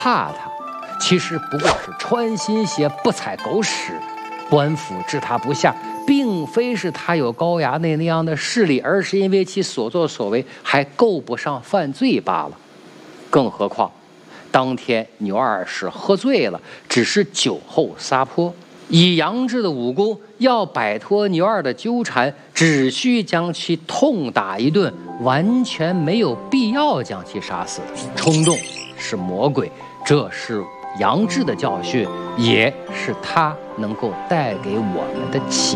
怕他，其实不过是穿新鞋不踩狗屎。官府治他不下，并非是他有高衙内那样的势力，而是因为其所作所为还够不上犯罪罢了。更何况，当天牛二是喝醉了，只是酒后撒泼。以杨志的武功，要摆脱牛二的纠缠，只需将其痛打一顿，完全没有必要将其杀死。冲动是魔鬼，这是杨志的教训，也是他能够带给我们的启